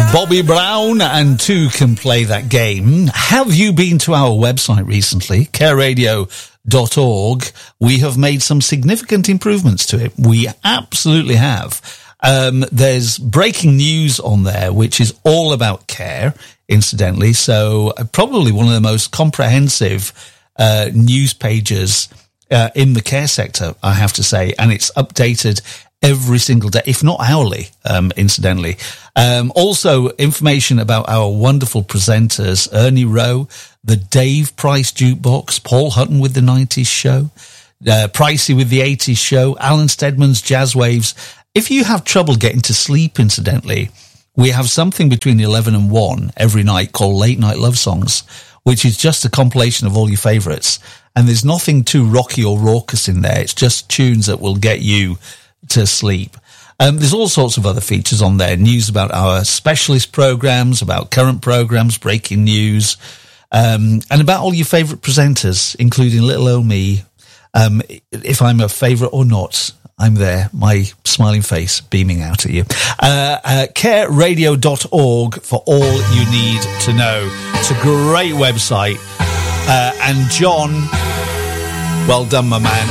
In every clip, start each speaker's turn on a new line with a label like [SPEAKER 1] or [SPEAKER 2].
[SPEAKER 1] Bobby Brown and Two Can Play That Game. Have you been to our website recently, careradio.org? We have made some significant improvements to it. We absolutely have. There's breaking news on there, which is all about care, incidentally. So probably one of the most comprehensive news pages in the care sector, I have to say. And it's updated every single day, if not hourly, incidentally. Also, information about our wonderful presenters, Ernie Rowe, the Dave Price Jukebox, Paul Hutton with the 90s show, Pricey with the 80s show, Alan Steadman's Jazz Waves. If you have trouble getting to sleep, incidentally, we have something between 11 and 1 every night called Late Night Love Songs, which is just a compilation of all your favourites. And there's nothing too rocky or raucous in there. It's just tunes that will get you to sleep. There's all sorts of other features on there. News about our specialist programs, about current programs, breaking news, and about all your favourite presenters, including little old me. If I'm a favourite or not, I'm there, my smiling face beaming out at you. Careradio.org for all you need to know. It's a great website. And John, well done, my man.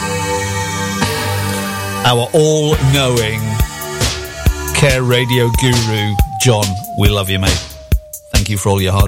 [SPEAKER 1] Our all-knowing Care Radio guru, John, we love you, mate. Thank you for all your hard